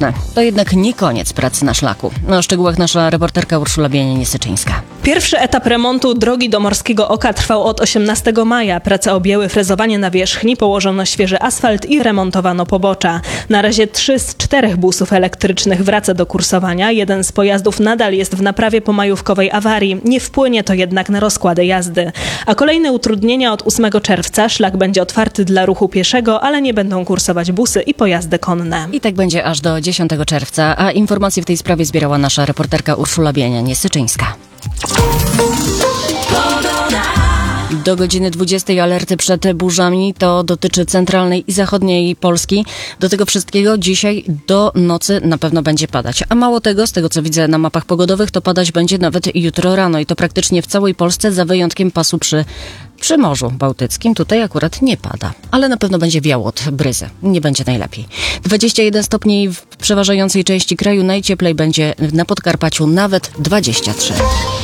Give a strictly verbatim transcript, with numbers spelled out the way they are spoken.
słoneczne. To jednak nie koniec pracy na szlaku. O szczegółach nasza reporterka Urszula Bienianie-Syczyńska. Pierwszy etap remontu drogi do Morskiego Oka trwał od osiemnastego maja. Prace objęły frezowanie nawierzchni, położono świeży asfalt i remontowano pobocza. Na razie trzy z czterech busów elektrycznych wraca do kursowania. Jeden z pojazdów nadal jest w naprawie po majówkowej awarii. Nie wpłynie to jednak na rozkłady jazdy. A kolejne utrudnienia od ósmego czerwca. Szlak będzie otwarty dla ruchu pieszego, ale nie będą kursować busy i pojazdy konne. I tak będzie aż do dziesiątego czerwca, a informacje w tej sprawie zbierała nasza reporterka Urszula Bienianie-Syczyńska. Do godziny dwudziestej alerty przed burzami, to dotyczy centralnej i zachodniej Polski. Do tego wszystkiego dzisiaj do nocy na pewno będzie padać. A mało tego, z tego co widzę na mapach pogodowych, to padać będzie nawet jutro rano i to praktycznie w całej Polsce, za wyjątkiem pasu przy, przy Morzu Bałtyckim. Tutaj akurat nie pada, ale na pewno będzie wiało od bryzy. Nie będzie najlepiej. dwadzieścia jeden stopni w przeważającej części kraju, najcieplej będzie na Podkarpaciu, nawet dwadzieścia trzy.